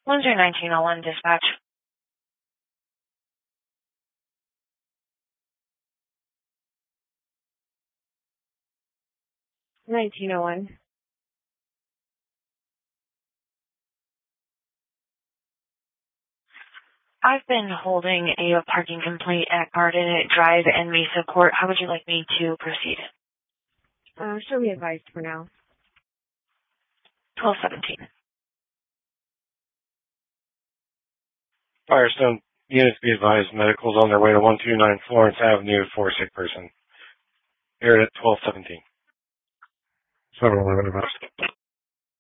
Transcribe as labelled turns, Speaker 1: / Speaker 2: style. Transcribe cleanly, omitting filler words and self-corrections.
Speaker 1: Windsor 1901 dispatch. I've been holding a parking complaint at Garden Drive and Mesa Court. How would you like me to proceed?
Speaker 2: Show me advised for now.
Speaker 1: 1217.
Speaker 3: Firestone, units be advised, medicals on their way to 129 Florence Avenue for a sick person. Here at 1217.
Speaker 4: 711 advised.